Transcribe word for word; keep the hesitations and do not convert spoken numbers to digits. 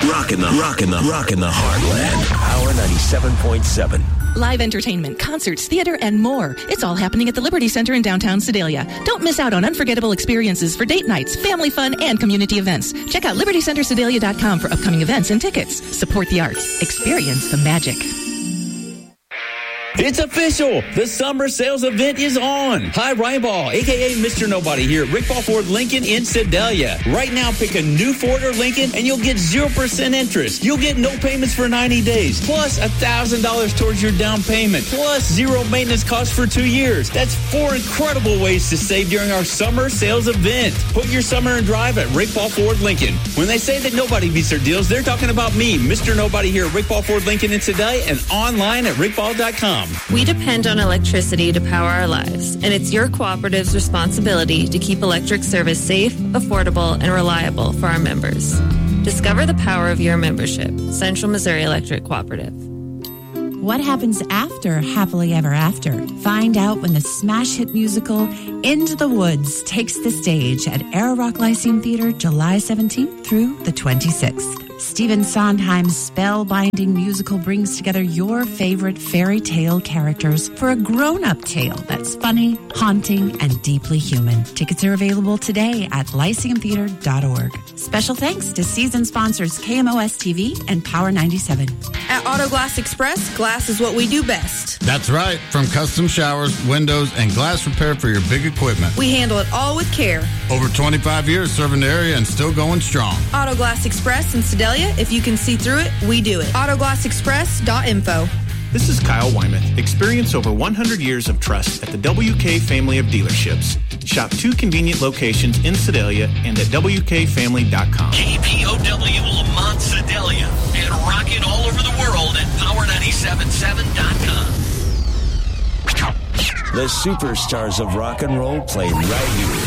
Rockin' the, rockin' the, rockin' the heartland. Power ninety-seven point seven. Live entertainment, concerts, theater, and more. It's all happening at the Liberty Center in downtown Sedalia. Don't miss out on unforgettable experiences for date nights, family fun, and community events. Check out liberty center sedalia dot com for upcoming events and tickets. Support the arts. Experience the magic. It's official. The summer sales event is on. Hi, Ryan Ball, a k a. Mister Nobody here at Rick Ball Ford Lincoln in Sedalia. Right now, pick a new Ford or Lincoln and you'll get zero percent interest. You'll get no payments for ninety days, plus one thousand dollars towards your down payment, plus zero maintenance costs for two years. That's four incredible ways to save during our summer sales event. Put your summer in drive at Rick Ball Ford Lincoln. When they say that nobody beats their deals, they're talking about me, Mister Nobody here at Rick Ball Ford Lincoln in Sedalia and online at rick ball dot com. We depend on electricity to power our lives, and it's your cooperative's responsibility to keep electric service safe, affordable, and reliable for our members. Discover the power of your membership. Central Missouri Electric Cooperative. What happens after Happily Ever After? Find out when the smash hit musical Into the Woods takes the stage at Air Rock Lyceum Theater July seventeenth through the twenty-sixth. Stephen Sondheim's spellbinding musical brings together your favorite fairy tale characters for a grown-up tale that's funny, haunting, and deeply human. Tickets are available today at lyceum theater dot org. Special thanks to season sponsors K M O S T V and Power ninety-seven. At Auto Glass Express, glass is what we do best. That's right. From custom showers, windows, and glass repair for your big equipment. We handle it all with care. Over twenty-five years serving the area and still going strong. Auto Glass Express in Sedalia. If you can see through it, we do it. auto glass express dot info. This is Kyle Wyman. Experience over one hundred years of trust at the W K family of dealerships. Shop two convenient locations in Sedalia and at w k family dot com. K P O W Lamont Sedalia and rockin' all over the world at power nine seven seven dot com. The superstars of rock and roll play right here.